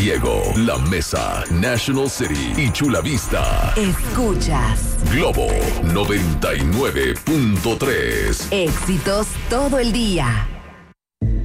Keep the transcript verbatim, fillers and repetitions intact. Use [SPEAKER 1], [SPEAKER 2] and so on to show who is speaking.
[SPEAKER 1] Diego, La Mesa, National City y Chula Vista.
[SPEAKER 2] Escuchas
[SPEAKER 1] Globo noventa y nueve punto tres.
[SPEAKER 2] Éxitos todo el día.